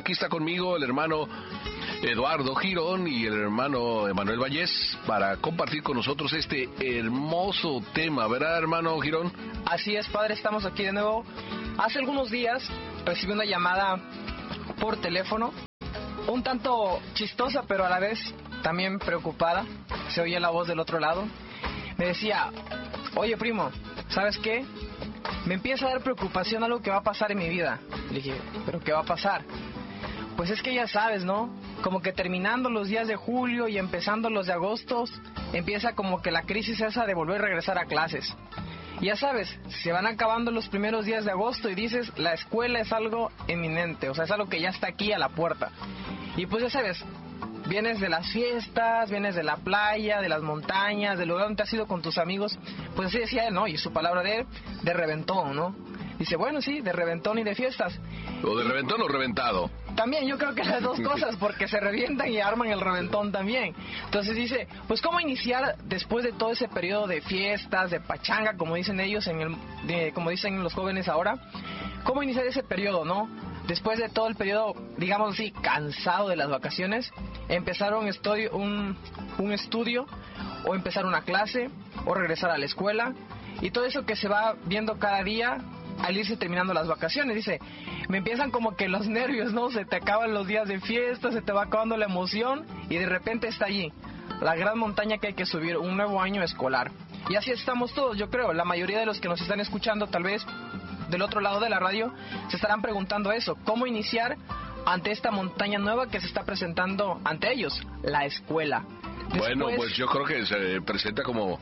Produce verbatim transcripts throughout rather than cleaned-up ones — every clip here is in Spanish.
aquí está conmigo el hermano Eduardo Girón y el hermano Emanuel Vallés para compartir con nosotros este hermoso tema, ¿verdad, hermano Girón? Así es, padre, estamos aquí de nuevo. Hace algunos días recibí una llamada por teléfono, un tanto chistosa, pero a la vez también preocupada. Se oía la voz del otro lado. Me decía, oye, primo, ¿sabes qué? Me empieza a dar preocupación algo que va a pasar en mi vida. Le dije, ¿pero qué va a pasar? Pues es que ya sabes, ¿no? Como que terminando los días de julio y empezando los de agosto, empieza como que la crisis esa de volver a regresar a clases. Y ya sabes, se van acabando los primeros días de agosto y dices, la escuela es algo eminente, o sea, es algo que ya está aquí a la puerta. Y pues ya sabes, vienes de las fiestas, vienes de la playa, de las montañas, del lugar donde has ido con tus amigos, pues así decía él, ¿no? Y su palabra de él, de reventón, ¿no? Dice, bueno, sí, de reventón y de fiestas. ¿O de reventón o reventado? También, yo creo que las dos cosas, porque se revientan y arman el reventón también. Entonces dice, pues cómo iniciar después de todo ese periodo de fiestas, de pachanga, como dicen ellos, en el, de, como dicen los jóvenes ahora, cómo iniciar ese periodo, ¿no? Después de todo el periodo, digamos así, cansado de las vacaciones, empezar un estudio, un, un estudio, o empezar una clase, o regresar a la escuela, y todo eso que se va viendo cada día al irse terminando las vacaciones. Dice, me empiezan como que los nervios, ¿no? Se te acaban los días de fiesta, se te va acabando la emoción, y de repente está allí, la gran montaña que hay que subir, un nuevo año escolar. Y así estamos todos, yo creo, la mayoría de los que nos están escuchando, tal vez del otro lado de la radio, se estarán preguntando eso, ¿cómo iniciar ante esta montaña nueva que se está presentando ante ellos? La escuela. Después... Bueno, pues yo creo que se presenta como,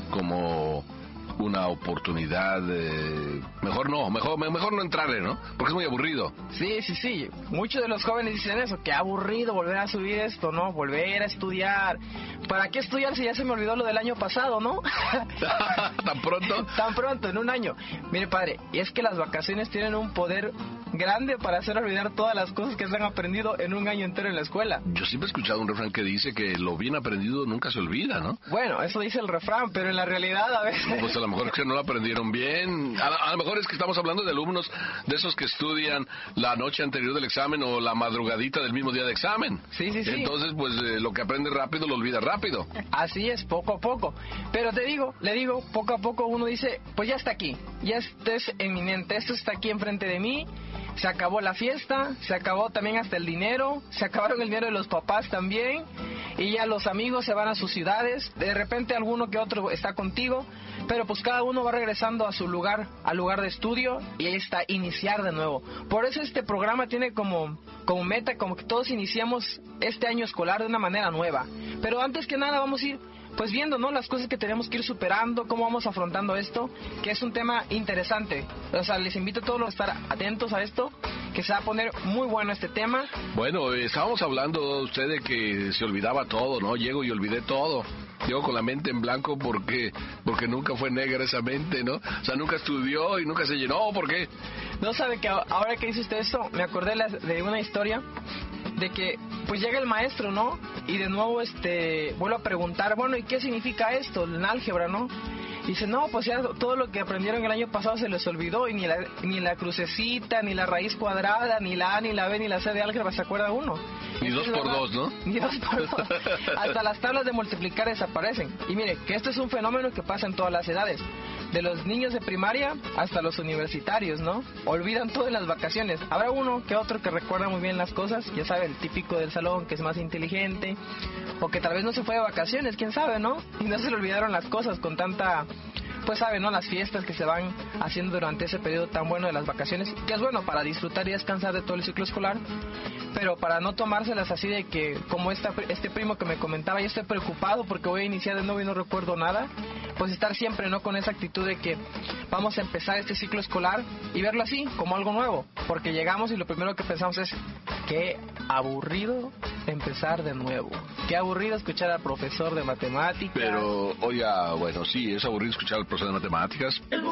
como una oportunidad, eh, mejor no, mejor mejor no entrarle, ¿no? Porque es muy aburrido. Sí, sí, sí, muchos de los jóvenes dicen eso, que aburrido volver a subir esto, ¿no? Volver a estudiar. ¿Para qué estudiar si ya se me olvidó lo del año pasado, no? ¿Tan pronto? Tan pronto, en un año. Mire, padre, y es que las vacaciones tienen un poder grande para hacer olvidar todas las cosas que se han aprendido en un año entero en la escuela. Yo siempre he escuchado un refrán que dice que lo bien aprendido nunca se olvida, ¿no? Bueno, eso dice el refrán, pero en la realidad a veces... No, pues a lo mejor es que no lo aprendieron bien. A, a lo mejor es que estamos hablando de alumnos de esos que estudian la noche anterior del examen o la madrugadita del mismo día de examen. Sí, sí, sí. Entonces, pues eh, lo que aprende rápido lo olvida rápido. Así es, poco a poco. Pero te digo, le digo, poco a poco uno dice, pues ya está aquí, ya esto es eminente, esto está aquí enfrente de mí. Se acabó la fiesta, se acabó también hasta el dinero, se acabaron el dinero de los papás también, y ya los amigos se van a sus ciudades, de repente alguno que otro está contigo, pero pues cada uno va regresando a su lugar, al lugar de estudio, y ahí está, iniciar de nuevo. Por eso este programa tiene como, como meta, como que todos iniciamos este año escolar de una manera nueva. Pero antes que nada vamos a ir pues viendo, ¿no?, las cosas que tenemos que ir superando, cómo vamos afrontando esto, que es un tema interesante. O sea, les invito a todos a estar atentos a esto, que se va a poner muy bueno este tema. Bueno, eh, estábamos hablando usted de que se olvidaba todo, ¿no? Llego y olvidé todo. Llego con la mente en blanco porque porque nunca fue negra esa mente, ¿no? O sea, nunca estudió y nunca se llenó. ¿Por qué? No sabe que ahora que dice usted esto, me acordé de una historia de que pues llega el maestro, ¿no? Y de nuevo este vuelve a preguntar, bueno, ¿y qué significa esto? El álgebra, ¿no? Dice, no, pues ya todo lo que aprendieron el año pasado se les olvidó, y ni la, ni la crucecita, ni la raíz cuadrada, ni la A, ni la B, ni la C de álgebra se acuerda uno. Ni dos por dos, ¿no? Ni dos por dos. Hasta las tablas de multiplicar desaparecen. Y mire, que esto es un fenómeno que pasa en todas las edades. De los niños de primaria hasta los universitarios, ¿no? Olvidan todo en las vacaciones. Habrá uno que otro que recuerda muy bien las cosas, ya sabe, el típico del salón que es más inteligente, o que tal vez no se fue de vacaciones, quién sabe, ¿no? Y no se le olvidaron las cosas con tanta, pues sabe, ¿no?, las fiestas que se van haciendo durante ese periodo tan bueno de las vacaciones, que es bueno para disfrutar y descansar de todo el ciclo escolar, pero para no tomárselas así de que, como esta, este primo que me comentaba, yo estoy preocupado porque voy a iniciar de nuevo y no recuerdo nada, pues estar siempre, ¿no?, con esa actitud de que vamos a empezar este ciclo escolar y verlo así, como algo nuevo, porque llegamos y lo primero que pensamos es, qué aburrido empezar de nuevo, qué aburrido escuchar al profesor de matemáticas. Pero, oiga, bueno, sí, es aburrido escuchar al profesor de matemáticas.